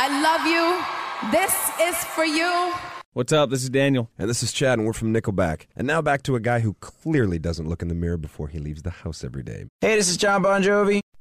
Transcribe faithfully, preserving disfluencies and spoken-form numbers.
I love you. This is for you. What's up? This is Daniel. And this is Chad, and we're from Nickelback. And now back to a guy who clearly doesn't look in the mirror before he leaves the house every day. Hey, this is John Bon Jovi.